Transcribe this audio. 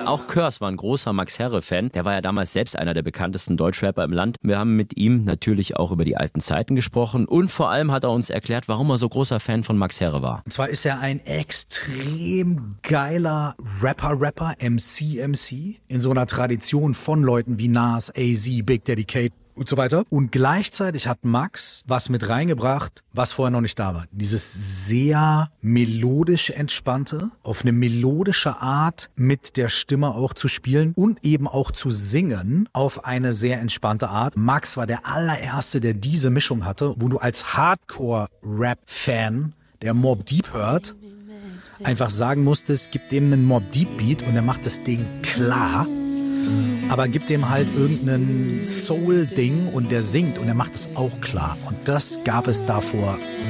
Auch Curse war ein großer Max Herre-Fan. Der war ja damals selbst einer der bekanntesten Deutschrapper im Land. Wir haben mit ihm natürlich auch über die alten Zeiten gesprochen und vor allem hat er uns erklärt, warum er so großer Fan von Max Herre war. Und zwar ist er ein extrem geiler Rapper, MC, in so einer Tradition von Leuten wie Nas, AZ, Big Daddy Kane und so weiter. Und gleichzeitig hat Max was mit reingebracht, was vorher noch nicht da war. Dieses sehr melodisch entspannte, auf eine melodische Art mit der Stimme auch zu spielen und eben auch zu singen auf eine sehr entspannte Art. Max war der allererste, der diese Mischung hatte, wo du als Hardcore-Rap-Fan, der Mobb Deep hört, einfach sagen musstest, gib dem einen Mobb Deep Beat und er macht das Ding klar. Aber gibt dem halt irgendein Soul-Ding und der singt und er macht es auch klar. Und das gab es davor